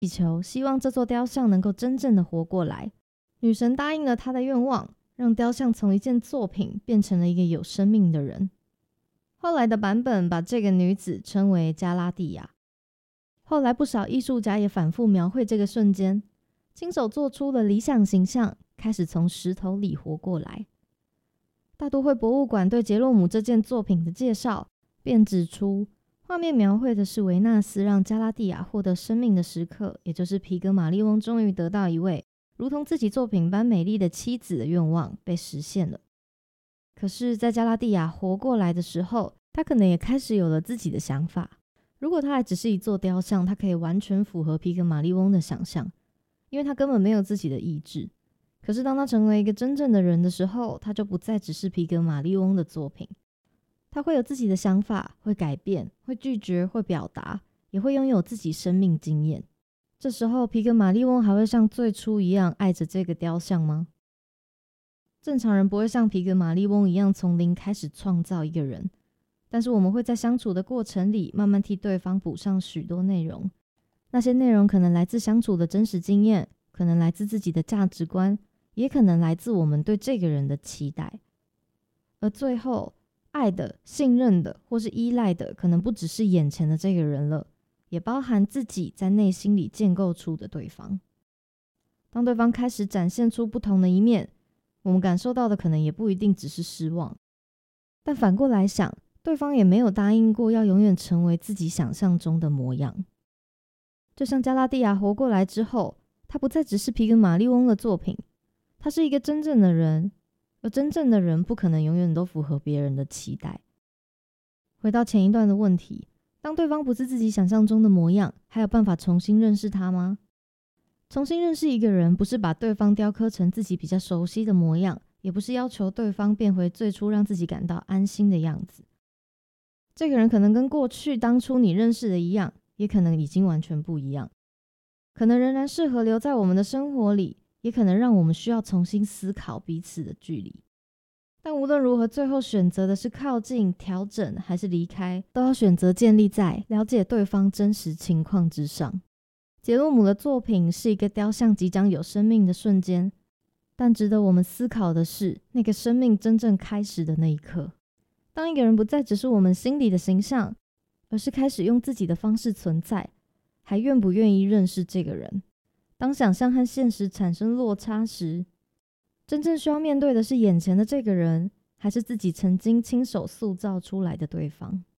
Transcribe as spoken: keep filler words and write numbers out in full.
祈求，希望这座雕像能够真正的活过来。女神答应了她的愿望，让雕像从一件作品变成了一个有生命的人。后来的版本把这个女子称为加拉蒂亚。后来不少艺术家也反复描绘这个瞬间，亲手做出了理想形象，开始从石头里活过来。大都会博物馆对杰洛姆这件作品的介绍便指出，画面描绘的是维纳斯让加拉蒂亚获得生命的时刻，也就是皮格马利翁终于得到一位如同自己作品般美丽的妻子的愿望被实现了。可是在加拉蒂亚活过来的时候，他可能也开始有了自己的想法。如果他还只是一座雕像，他可以完全符合皮格马利翁的想象，因为他根本没有自己的意志。可是当他成为一个真正的人的时候，他就不再只是皮格马利翁的作品，他会有自己的想法，会改变，会拒绝，会表达，也会拥有自己生命经验。这时候皮格马利翁还会像最初一样爱着这个雕像吗？正常人不会像皮格马利翁一样从零开始创造一个人，但是我们会在相处的过程里慢慢替对方补上许多内容。那些内容可能来自相处的真实经验，可能来自自己的价值观，也可能来自我们对这个人的期待。而最后，爱的、信任的或是依赖的，可能不只是眼前的这个人了，也包含自己在内心里建构出的对方。当对方开始展现出不同的一面，我们感受到的可能也不一定只是失望。但反过来想，对方也没有答应过要永远成为自己想象中的模样。就像加拉蒂亚活过来之后，他不再只是皮格马利翁的作品，他是一个真正的人，而真正的人不可能永远都符合别人的期待。回到前一段的问题，当对方不是自己想象中的模样，还有办法重新认识他吗？重新认识一个人，不是把对方雕刻成自己比较熟悉的模样，也不是要求对方变回最初让自己感到安心的样子。这个人可能跟过去当初你认识的一样，也可能已经完全不一样，可能仍然适合留在我们的生活里，也可能让我们需要重新思考彼此的距离。但无论如何，最后选择的是靠近、调整还是离开，都要选择建立在了解对方真实情况之上。杰洛姆的作品是一个雕像即将有生命的瞬间，但值得我们思考的是，那个生命真正开始的那一刻。当一个人不再只是我们心里的形象，而是开始用自己的方式存在，还愿不愿意认识这个人？当想象和现实产生落差时，真正需要面对的是眼前的这个人，还是自己曾经亲手塑造出来的对方？